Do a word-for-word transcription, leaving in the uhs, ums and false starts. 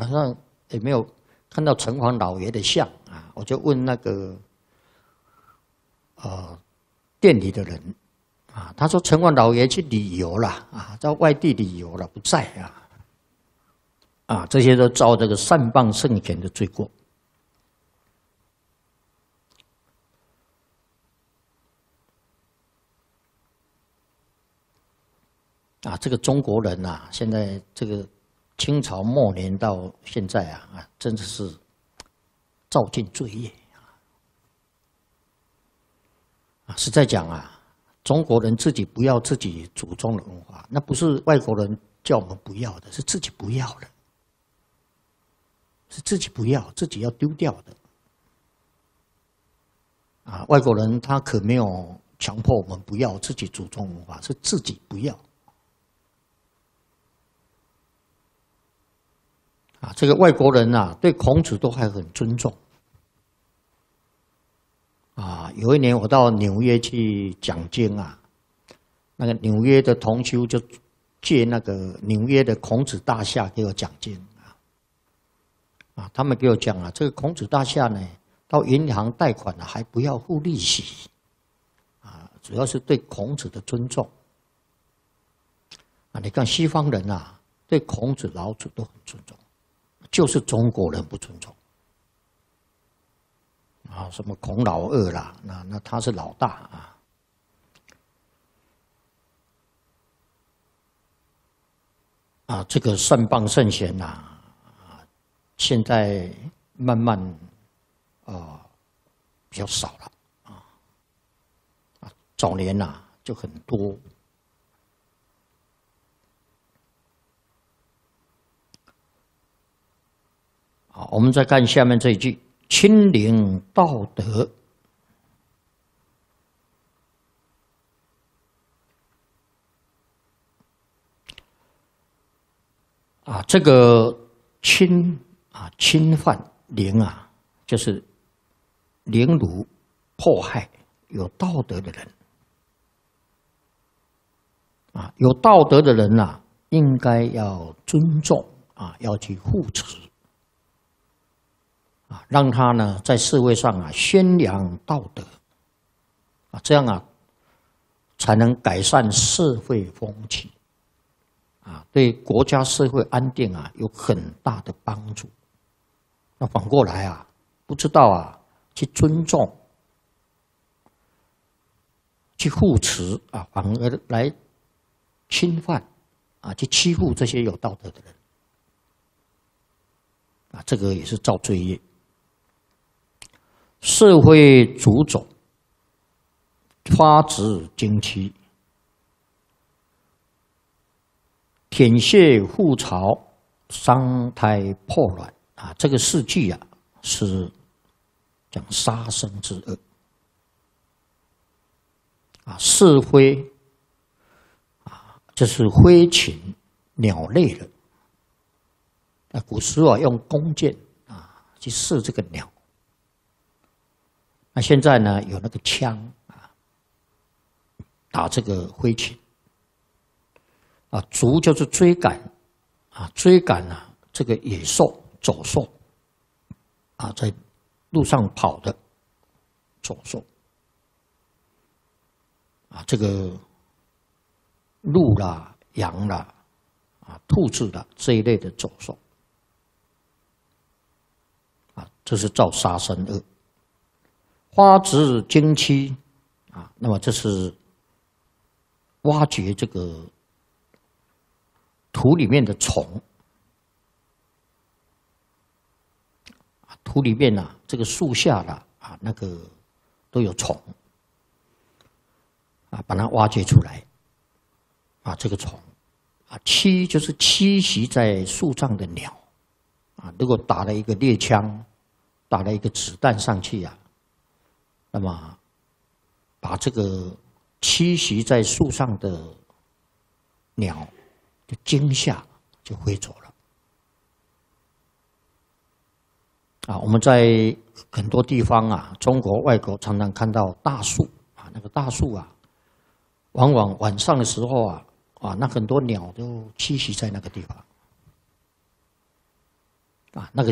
他说也没有看到城隍老爷的像啊，我就问那个呃店里的人啊，他说城隍老爷去旅游了啊，在外地旅游了，不在啊，啊，这些都遭这个善谤圣贤的罪过。啊，这个中国人啊，现在这个清朝末年到现在啊，啊，真的是造尽罪业啊！实在讲啊，中国人自己不要自己祖宗的文化，那不是外国人叫我们不要的，是自己不要的，是自己不要，自己要丢掉的。啊，外国人他可没有强迫我们不要自己祖宗文化，是自己不要。啊，这个外国人啊，对孔子都还很尊重。啊，有一年我到纽约去讲经啊，那个纽约的同修就借那个纽约的孔子大厦给我讲经啊。啊，他们给我讲啊，这个孔子大厦呢，到银行贷款呢，还不要付利息。啊，主要是对孔子的尊重。啊，你看西方人啊，对孔子、老子都很尊重。就是中国人不尊重啊，什么孔老二啦，那那他是老大啊。啊，这个善谤圣贤呐，啊，现在慢慢啊比较少了啊。啊，早年呐、啊、就很多。好，我们再看下面这一句：亲临道德。啊，这个侵啊，侵犯凌啊，就是凌辱、迫害有道德的人。啊，有道德的人呐、啊，应该要尊重啊，要去护持。啊，让他呢在社会上啊宣扬道德，啊，这样啊才能改善社会风气，啊，对国家社会安定啊有很大的帮助。那反过来啊，不知道啊去尊重、去护持啊，反而来侵犯啊，去欺负这些有道德的人，啊，这个也是造罪业。社会主种，发指经期，舔血覆巢，伤胎破卵啊！这个事迹啊，是讲杀生之恶啊，是非啊，这是飞禽鸟类的。啊，古时候啊，用弓箭啊去射这个鸟。那现在呢，有那个枪啊，打这个飞禽啊，逐就是追赶啊，追赶啊这个野兽、走兽啊，在路上跑的走兽啊，这个鹿啦、羊啦、啊兔子啦这一类的走兽啊，这是造杀生恶。花指经期啊，那么这是挖掘这个土里面的虫啊，土里面啊，这个树下啦啊，那个都有虫啊，把它挖掘出来啊，这个虫啊，栖就是栖息在树上的鸟啊，如果打了一个猎枪，打了一个子弹上去啊。那么，把这个栖息在树上的鸟就惊吓，就飞走了。啊，我们在很多地方啊，中国、外国常常看到大树啊，那个大树啊，往往晚上的时候啊，啊，那很多鸟都栖息在那个地方。 啊，那个